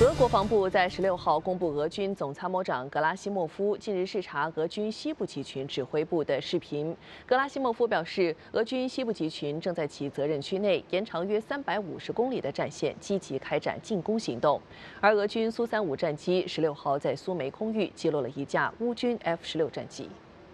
俄国防部在16号公布，俄军总参谋长格拉西莫夫近日视察俄军西部集群指挥部的视频。格拉西莫夫表示，俄军西部集群正在其责任区内延长约350公里的战线，积极开展进攻行动。而俄军苏35战机16号在苏梅空域击落了一架乌军 F-16战机。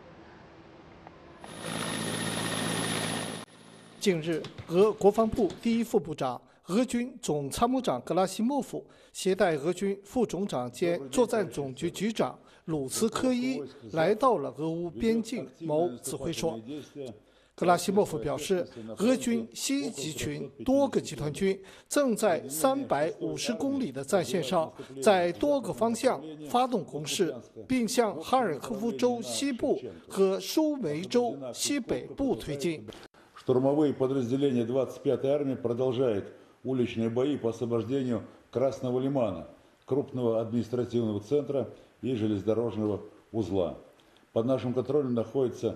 近日，俄国防部第一副部长、俄军总参谋长格拉西莫夫携带俄军副总长兼作战总局局长鲁茨科伊来到了俄乌边境某指挥所。格拉西莫夫表示，俄军西集群多个集团军正在350公里的战线上，在多个方向发动攻势，并向哈尔科夫州西部和苏梅州西北部推进。 Штурмовые подразделения 25-й армии продолжают уличные бои по освобождению Красного Лимана, крупного административного центра и железнодорожного узла. Под нашим контролем находится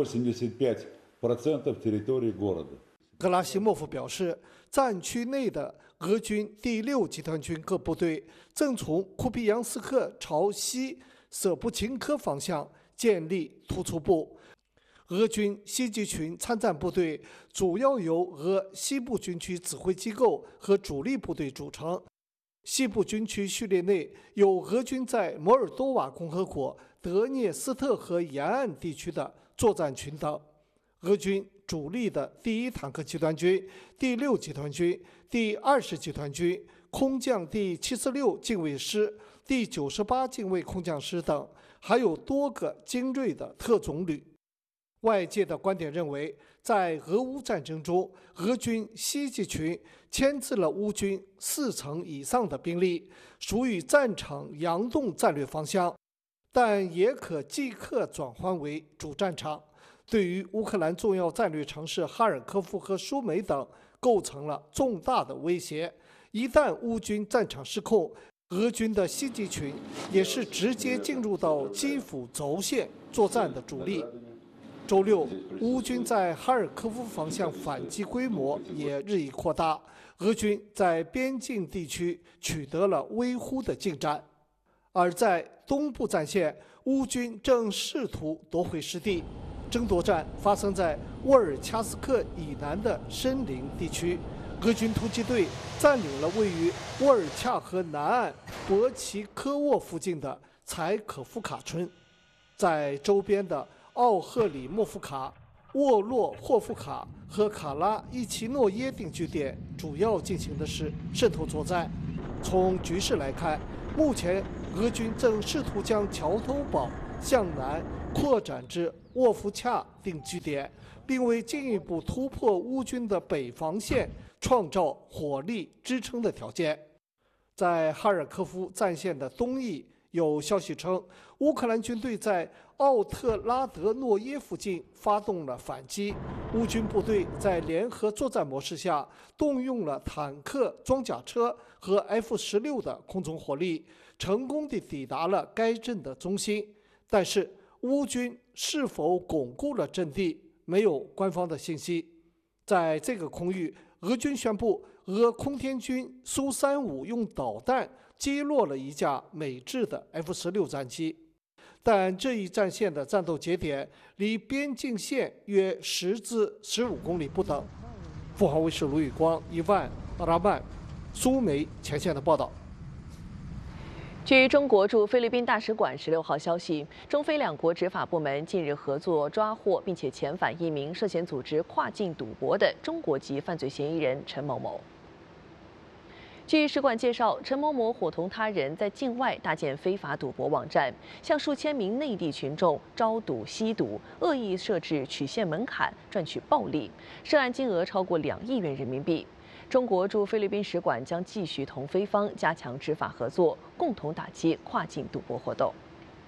85% территории города. 格拉西莫夫表示，战区内的俄军第6集团军各部队正从库皮扬斯克朝西舍布琴科方向建立突出部。 俄军西集群参战部队主要由俄西部军区指挥机构和主力部队组成。西部军区序列内有俄军在摩尔多瓦共和国德涅斯特河沿岸地区的作战群等。俄军主力的第1坦克集团军、第6集团军、第20集团军、空降第76近卫师、第98近卫空降师等，还有多个精锐的特种旅。 外界的观点认为，在俄乌战争中，俄军西集群牵制了乌军40%以上的兵力，属于战场佯动战略方向，但也可即刻转换为主战场，对于乌克兰重要战略城市哈尔科夫和苏梅等构成了重大的威胁。一旦乌军战场失控，俄军的西集群也是直接进入到基辅轴线作战的主力。 周六，乌军在哈尔科夫方向反击规模也日益扩大，俄军在边境地区取得了微乎的进展。而在东部战线，乌军正试图夺回失地，争夺战发生在沃尔恰斯克以南的森林地区，俄军突击队占领了位于沃尔恰河南岸博奇科沃附近的柴可夫卡村，在周边的 奥赫里莫夫卡、沃洛霍夫卡和卡拉伊奇诺耶定居点主要进行的是渗透作战。从局势来看，目前俄军正试图将桥头堡向南扩展至沃夫恰定居点，并为进一步突破乌军的北防线创造火力支撑的条件。在哈尔科夫战线的东翼， 有消息称，乌克兰军队在奥特拉德诺耶附近发动了反击。乌军部队在联合作战模式下，动用了坦克、装甲车和 F-16的空中火力，成功地抵达了该镇的中心。但是，乌军是否巩固了阵地，没有官方的信息。在这个空域，俄军宣布，俄空天军苏35用导弹 击落了一架美制的 F-16战机，但这一战线的战斗节点离边境线约10至15公里不等。凤凰卫视卢宇光、伊万、拉曼、苏梅前线的报道。 据中国驻菲律宾大使馆16号消息，中菲两国执法部门近日合作抓获并且遣返一名涉嫌组织跨境赌博的中国籍犯罪嫌疑人陈某某。 据使馆介绍，陈某某伙同他人在境外搭建非法赌博网站，向数千名内地群众招赌、吸毒，恶意设置曲线门槛，赚取暴利，涉案金额超过2亿元人民币。中国驻菲律宾使馆将继续同菲方加强执法合作，共同打击跨境赌博活动。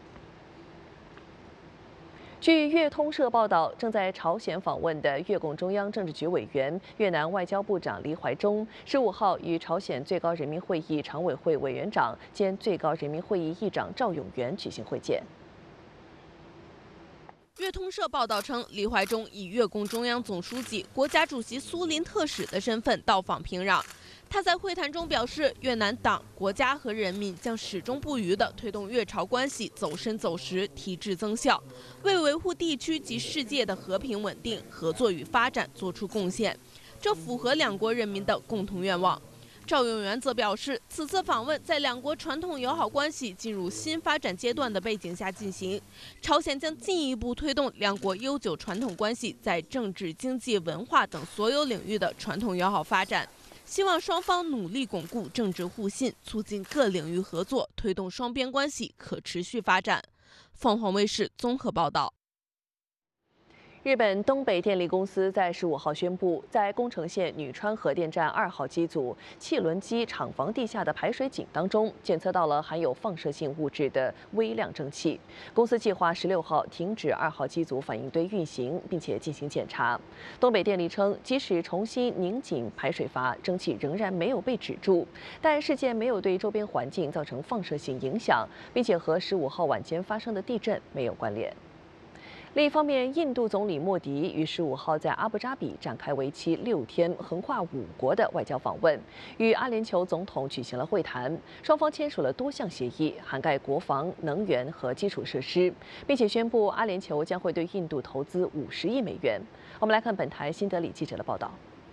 据越通社报道，正在朝鲜访问的越共中央政治局委员、越南外交部长黎怀中15号与朝鲜最高人民会议常委会委员长兼最高人民会议议长赵永元举行会见。 越通社报道称，黎怀中以越共中央总书记、国家主席苏林特使的身份到访平壤。 他在会谈中表示，越南党、国家和人民将始终不渝地推动越朝关系走深走实、提质增效，为维护地区及世界的和平稳定、合作与发展做出贡献，这符合两国人民的共同愿望。赵永元则表示，此次访问在两国传统友好关系进入新发展阶段的背景下进行，朝鲜将进一步推动两国悠久传统关系在政治、经济、文化等所有领域的传统友好发展。希望双方努力巩固政治互信，促进各领域合作，推动双边关系可持续发展。凤凰卫视综合报道。 日本东北电力公司在15号宣布，在宫城县女川核电站2号机组汽轮机厂房地下的排水井当中，检测到了含有放射性物质的微量蒸汽。公司计划16号停止2号机组反应堆运行，并且进行检查。东北电力称，即使重新拧紧排水阀，蒸汽仍然没有被止住，但事件没有对周边环境造成放射性影响，并且和15号晚间发生的地震没有关联。另一方面，印度总理莫迪于15号在阿布扎比展开为期6天、横跨5国的外交访问，与阿联酋总统举行了会谈，双方签署了多项协议，涵盖国防、能源和基础设施，并且宣布阿联酋将会对印度投资50亿美元。我们来看本台新德里记者的报道。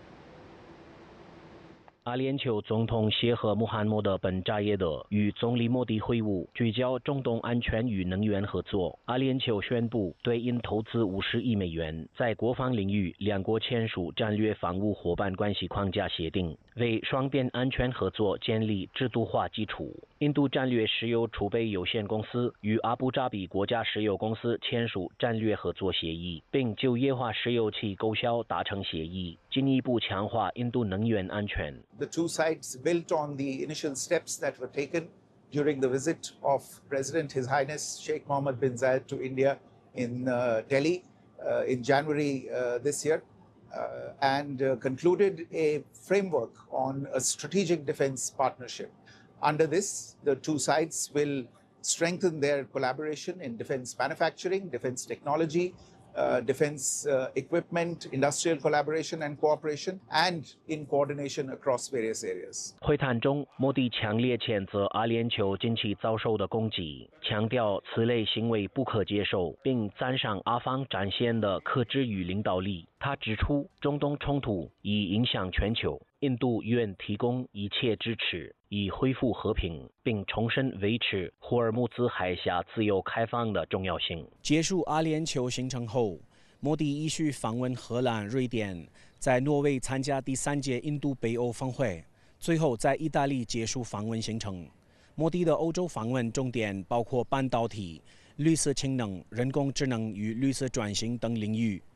阿联酋总统谢赫穆罕默德本扎耶德与总理莫迪会晤，聚焦中东安全与能源合作。阿联酋宣布对印投资50亿美元，在国防领域，两国签署战略防务伙伴关系框架协定，为双边安全合作建立制度化基础。印度战略石油储备有限公司与阿布扎比国家石油公司签署战略合作协议，并就液化石油气购销达成协议，进一步强化印度能源安全。 The two sides built on the initial steps that were taken during the visit of President His Highness Sheikh Mohammed bin Zayed to India in Delhi in January this year and concluded a framework on a strategic defense partnership. Under this, the two sides will strengthen their collaboration in defense manufacturing, defense technology, defense equipment, industrial collaboration and cooperation, and in coordination across various areas. 会谈中，莫迪强烈谴责阿联酋近期遭受的攻击，强调此类行为不可接受，并赞赏阿方展现的克制与领导力。他指出，中东冲突已影响全球，印度愿提供一切支持，以恢复和平，并重申维持霍尔木兹海峡自由开放的重要性。 结束阿联酋行程后，莫迪依序访问荷兰、瑞典，在挪威参加第3届印度北欧峰会，最后在意大利结束访问行程。莫迪的欧洲访问重点包括半导体、绿色氢能、人工智能与绿色转型等领域。